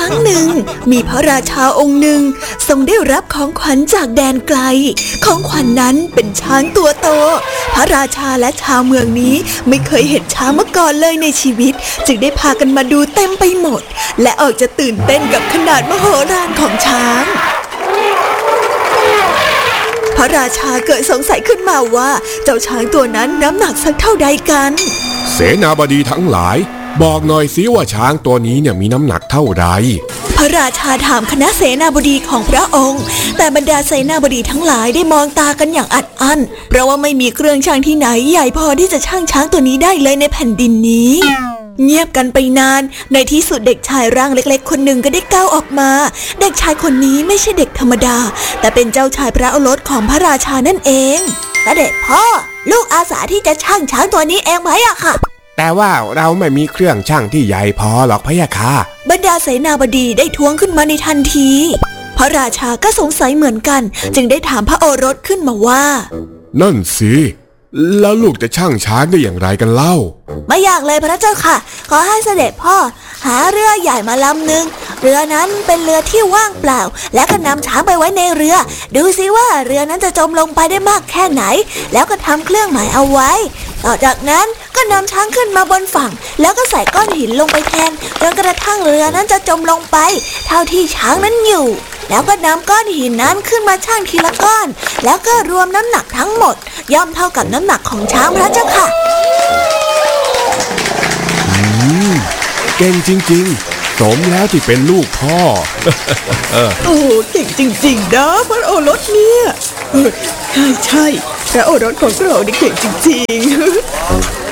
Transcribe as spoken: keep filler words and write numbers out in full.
รั้งหนึ่งมีพระราชาองค์หนึ่งทรงได้รับของขวัญจากแดนไกลของขวัญ น, นั้นเป็นช้างตัวโตพระราชาและชาวเมืองนี้ไม่เคยเห็นช้างมาก่อนเลยในชีวิตจึงได้พากันมาดูเต็มไปหมดและออกจะตื่นเต้นกับขนาดมโหฬารของช้างพระราชาเกิดสงสัยขึ้นมาว่าเจ้าช้างตัวนั้นน้ำหนักสักเท่าใดกันเสนาบดีทั้งหลายบอกหน่อยสิว่าช้างตัวนี้เนี่ยมีน้ำหนักเท่าใดพระราชาถามคณะเสนาบดีของพระองค์แต่บรรดาเสนาบดีทั้งหลายได้มองตากันอย่างอัดอั้นเพราะว่าไม่มีเครื่องชั่งที่ไหนใหญ่พอที่จะชั่งช้างตัวนี้ได้เลยในแผ่นดินนี้เงียบกันไปนานในที่สุดเด็กชายร่างเล็กๆคนหนึ่งก็ได้ก้าวออกมาเด็กชายคนนี้ไม่ใช่เด็กธรรมดาแต่เป็นเจ้าชายพระโอรสของพระราชานั่นเองเสด็จพ่อลูกอาสาที่จะชั่งช้างตัวนี้เองไหมอะค่ะแต่ว่าเราไม่มีเครื่องชั่งที่ใหญ่พอหรอกพะยะค่ะบรรดาเสนาบดีได้ท้วงขึ้นมาในทันทีพระราชาก็สงสัยเหมือนกันจึงได้ถามพระโอรสขึ้นมาว่านั่นสิแล้วลูกจะชั่งช้างได้อย่างไรกันเล่าไม่อยากเลยพระเจ้าค่ะขอให้เสด็จพ่อหาเรือใหญ่มาลำหนึ่งเรือนั้นเป็นเรือที่ว่างเปล่าและก็นำช้างไปไว้ในเรือดูสิว่าเรือนั้นจะจมลงไปได้มากแค่ไหนแล้วก็ทำเครื่องหมายเอาไว้ต่อจากนั้นก็นำช้างขึ้นมาบนฝั่งแล้วก็ใส่ก้อนหินลงไปแทนจนกระทั่งเรือนั้นจะจมลงไปเท่าที่ช้างนั้นอยู่แล้วก็นำก้อนหินนั้นขึ้นมาชั่งทีละก้อนแล้วก็รวมน้ำหนักทั้งหมดย่อมเท่ากับน้ำหนักของช้างพระเจ้าค่ะอืมเก่งจริงๆสมแล้วที่เป็นลูกพ่อโอ้เก่งจริงๆนะพระโอรสเนี่ยใช่ใช่พระโอรสของเราเนี่ยเก่งจริงๆ